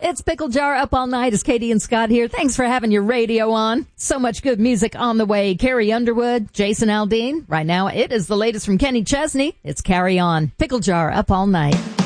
It's Pickle Jar Up All Night. It's Katie and Scott here. Thanks for having your radio on. So much good music on the way. Carrie Underwood, Jason Aldean. Right now, it is the latest from Kenny Chesney. It's Carry On. Pickle Jar Up All Night.